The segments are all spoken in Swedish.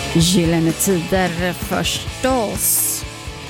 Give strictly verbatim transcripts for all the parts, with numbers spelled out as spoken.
Gyllene tider förstås.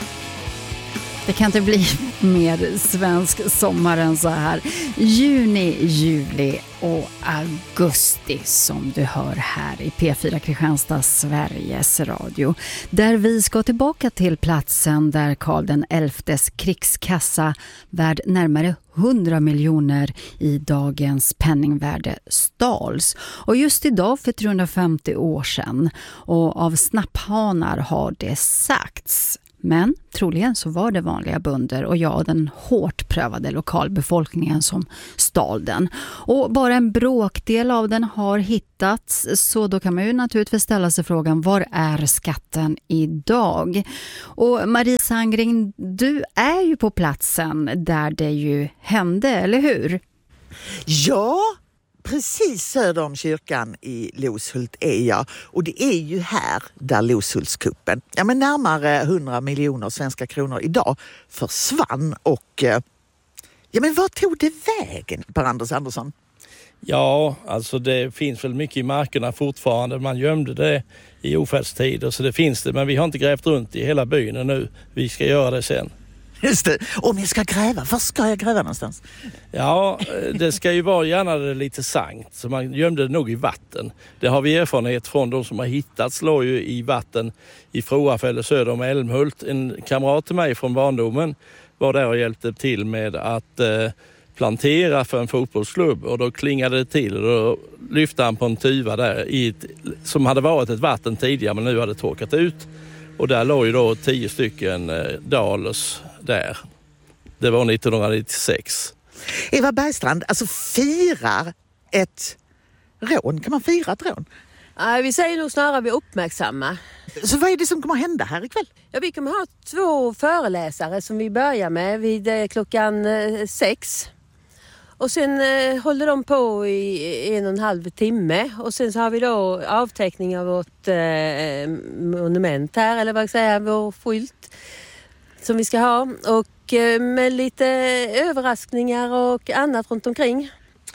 Det kan inte bli mer svensk sommar än så här. Juni, juli och augusti som du hör här i P fyra Kristianstad, Sveriges Radio. Där vi ska tillbaka till platsen där Karl den elftes krigskassa värd närmare hundra miljoner i dagens penningvärde stals. Och just idag för trehundrafemtio år sedan. Och av snapphanar har det sagts. Men troligen så var det vanliga bönder och jag den hårt prövade lokalbefolkningen som stal den. Och bara en bråkdel av den har hittats, så då kan man ju naturligtvis ställa sig frågan, var är skatten idag? Och Marie Sandgren, du är ju på platsen där det ju hände, eller hur? Ja, precis söder om kyrkan i Loshult är jag, och det är ju här där Loshultskuppen, ja men närmare hundra miljoner svenska kronor idag, försvann. Och ja men vad tog det vägen, Per-Anders Andersson? Ja, alltså det finns väl mycket i markerna fortfarande. Man gömde det i ofärdstider, så det finns det, men vi har inte grävt runt i hela byn nu. Vi ska göra det sen. Just det. Om jag ska gräva, var ska jag gräva någonstans? Ja, det ska ju vara gärna lite sankt, så man gömde det nog i vatten. Det har vi erfarenhet från. De som har hittats låg ju i vatten i Froafälle söder om Älmhult. En kamrat till mig från barndomen var där och hjälpte till med att eh, plantera för en fotbollsklubb, och då klingade det till och då lyfte han på en tuva där i ett, som hade varit ett vatten tidigare men nu hade torkat ut. Och där låg ju då tio stycken eh, dalers där. Det var nittonhundranittiosex. Eva Bergstrand, alltså firar ett rån? Kan man fira ett rån? Nej, vi säger nog snarare vi uppmärksamma. Så vad är det som kommer att hända här ikväll? Ja, vi kommer ha två föreläsare som vi börjar med vid eh, klockan eh, sex. Och sen eh, håller de på i en och en halv timme. Och sen så har vi då avteckning av vårt eh, monument här, eller vad ska jag säga, vår skylt som vi ska ha. Och eh, med lite överraskningar och annat runt omkring.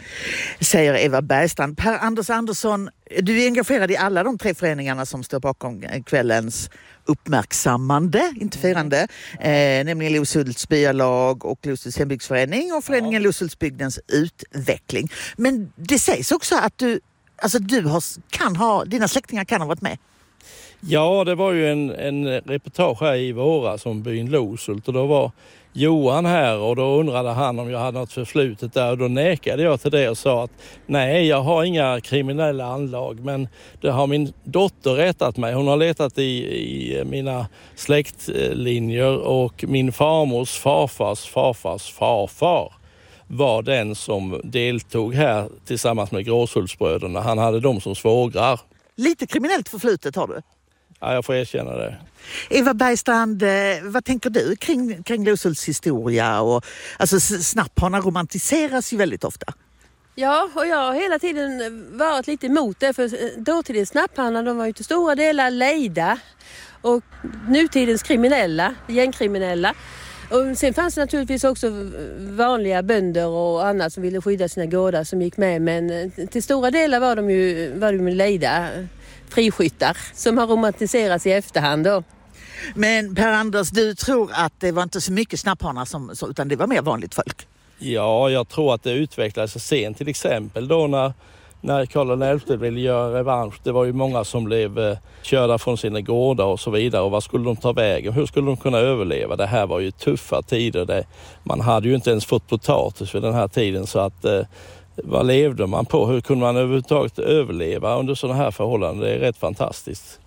Säger Eva Bergstrand. Per-Anders Andersson, du är engagerad i alla de tre föreningarna som står bakom kvällens uppmärksammande, inte firande, eh, nämligen Loshults byalag och Loshults hembygdsförening och föreningen ja. Loshultsbygdens utveckling. Men det sägs också att du, alltså du har, kan ha, dina släktingar kan ha varit med. Ja, det var ju en, en reportage här i våras som byn Loshult, och då var Johan här och då undrade han om jag hade något förflutet där, och då nekade jag till det och sa att nej, jag har inga kriminella anlag, men det har min dotter rättat mig. Hon har letat i, i mina släktlinjer, och min farmors farfars farfars farfar var den som deltog här tillsammans med Gråshultsbröderna. Han hade dem som svågrar. Lite kriminellt förflutet har du? Ja, jag får erkänna det. Eva Bergstrand, vad tänker du kring, kring Loshults historia? Och, alltså, snapphanar romantiseras ju väldigt ofta. Ja, och jag har hela tiden varit lite emot det, för dåtidens snapphanar, de var ju till stora delar lejda, och nutidens kriminella, gängkriminella. Och sen fanns det naturligtvis också vanliga bönder och annat som ville skydda sina gårdar som gick med, men till stora delar var de ju, var de ju lejda friskyttar som har romantiserats i efterhand då. Men Per-Anders, du tror att det var inte så mycket snapphanar som, utan det var mer vanligt folk? Ja, jag tror att det utvecklades så sent, till exempel då när, när Karl den elfte ville göra revansch. Det var ju många som blev eh, körda från sina gårdar och så vidare, och vad skulle de ta vägen? Hur skulle de kunna överleva? Det här var ju tuffa tider. Det, man hade ju inte ens fått potatis vid den här tiden, så att eh, vad levde man på? Hur kunde man överhuvudtaget överleva under sådana här förhållanden? Det är rätt fantastiskt.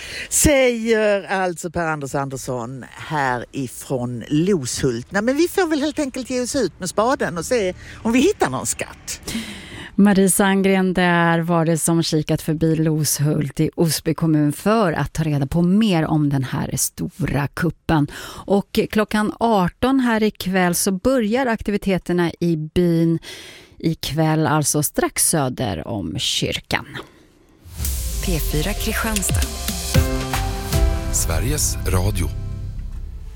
Säger alltså Per-Anders Andersson här ifrån Loshult. Nej, men vi får väl helt enkelt ge oss ut med spaden och se om vi hittar någon skatt. Marie Sandgren, där var det som kikat förbi Loshult i Osby kommun för att ta reda på mer om den här stora kuppen. Och klockan arton här ikväll så börjar aktiviteterna i byn ikväll, alltså strax söder om kyrkan. P fyra Kristianstad. Sveriges Radio.